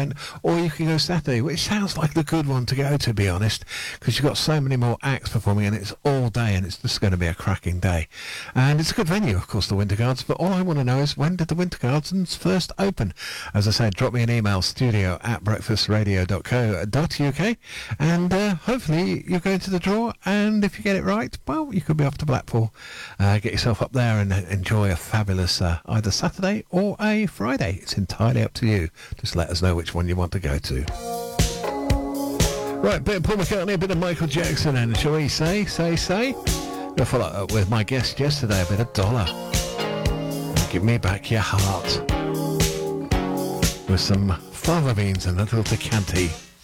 event, or you can go Saturday, which sounds like the good one to go, to be honest, because you've got so many more acts performing, and it's all day, and it's just going to be a cracking day. And it's a good venue, of course, the Winter Gardens, but all I want to know is, when did the Winter Gardens first open? As I said, drop me an email, studio@breakfastradio.co.uk, and hopefully you go into the draw, and if you get it right, well, you could be off to Blackpool. Get yourself up there and enjoy a fabulous either Saturday or a Friday. It's entirely up to you. Just let us know which one you want to go to. Right, a bit of Paul McCartney, a bit of Michael Jackson, and shall we say? Gonna follow up with my guest yesterday, a bit of Dollar. Give me back your heart. With some fava beans and a little Decanti.